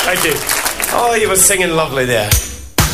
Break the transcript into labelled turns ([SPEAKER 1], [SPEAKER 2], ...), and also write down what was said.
[SPEAKER 1] Thank you. Oh, you were singing lovely there.